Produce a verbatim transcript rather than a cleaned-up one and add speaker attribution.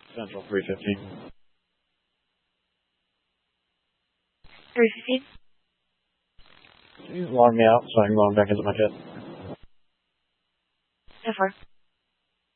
Speaker 1: Central three fifteen.
Speaker 2: three fifteen.
Speaker 1: Can you log me out so I can log back into my jet?
Speaker 2: So far.